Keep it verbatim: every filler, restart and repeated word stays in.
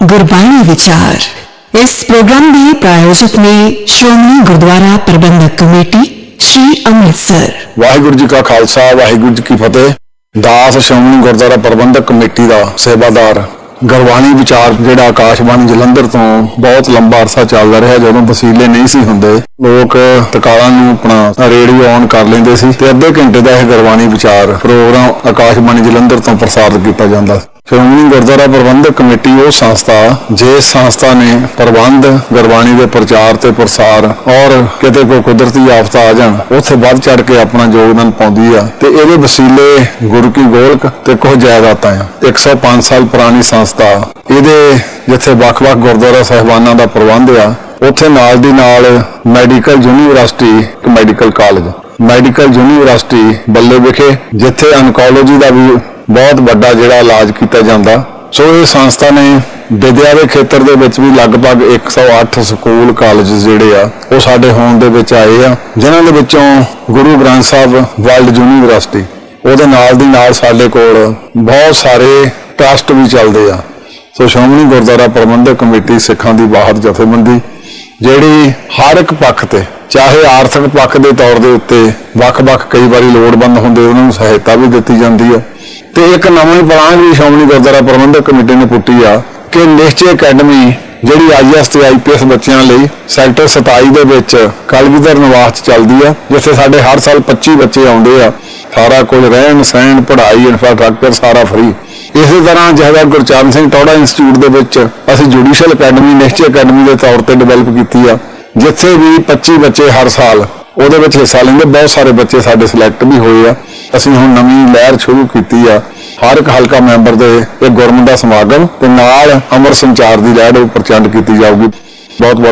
गुरबाणी विचार। इस प्रोग्राम के प्रायोजक ने श्रोमणी गुरुद्वारा प्रबंधक कमेटी श्री अमृतसर। वाहिगुरु जी का खालसा वाहिगुरु जी की फतेह। दास श्रोमणी गुरुद्वारा प्रबंधक कमेटी का सेवादार गुरबाणी विचार जिहड़ा आकाशबाणी जलंधर तो बहुत लंबा अरसा चलदा रहा। जदों वसीले नहीं सी हुंदे लोग तकालां नूं अपना रेडियो ऑन कर लेंदे सी ते अद्धे घंटे दा इह गुरबाणी विचार प्रोग्राम आकाशबाणी जलंधर तो प्रसारित किया जांदा। श्रोमणी गुरुद्वारा प्रबंधक कमेटी वो संस्था जिस संस्था ने प्रबंध गुरबाणी के प्रचार ते प्रसार और किते कोई कुदरती आफत आ जाण उत्थे वध चढ़ के अपना योगदान पाउंदी आ ते इहदे वसीले गुरु की गोलक ते कुछ जायदातां आ। एक सौ पांच साल पुरानी संस्था इहदे जिथे वख-वख गुरुद्वारा साहिबानां दा प्रबंध आ उत्थे नाल दी नाल medical university medical college medical university बल्ले विखे जिथे ऑनकोलॉजी का भी बहुत बड़ा जिहड़ा इलाज किया जाता। सो ये संस्था ने विद्या के खेत्र दे विच भी लगभग एक सौ अठ स्कूल कॉलेज जिहड़े आ वो साडे होंद दे विच आए आ, जिन्हां दे विचों गुरु ग्रंथ साहिब वर्ल्ड यूनीवर्सिटी ਉਹਦੇ ਨਾਲ ਦੀ ਨਾਲ ਸਾਡੇ ਕੋਲ बहुत सारे ट्रस्ट भी चलते आ। सो श्रोमणी गुरुद्वारा प्रबंधक कमेटी सिखां दी बाहर जथेबंदी जिहड़ी हर एक पक्ष ते चाहे आर्थिक पक्ष के तौर के उत्ते वख-वख कई बारी लोड़वंद हुंदे उन्हां नूं सहायता भी दित्ती जांदी है। तो एक नवीं पलांघ भी श्रोमणी गुरुद्वारा प्रबंधक कमेटी ने पुट्टी आ कि निश्चय अकैडमी जिहड़ी आई एस ते आई पी एस बच्चों लई सैक्टर सताई दे विच कलगीधर निवास चलदी आ, जिथे साडे हर साल पच्ची बच्चे आउंदे आ। सारा कुछ रहन सहन पढ़ाई इंफ्रास्ट्रक्चर सारा फ्री। इस तरह जहाज़ गुरचरण सिंह टौड़ा इंस्टीट्यूट दे विच असीं जुडिशल अकैडमी निश्चय अकैडमी के तौर पर डिवेलप की आ, जिथे भी पच्ची बच्चे हर साल ਉਹਦੇ ਵਿੱਚ हिस्सा लेंगे। बहुत सारे बच्चे साडे सिलेक्ट भी होए आ। ਅਸੀਂ ਹੁਣ ਨਵੀਂ लहर शुरू की आ। हर एक हल्का मैंबर ਦੇ एक गुरमत ਦਾ ਸਮਾਗਮ ਤੇ ਨਾਲ अमर संचार की लहर प्रचंड की जाऊगी। बहुत बहुत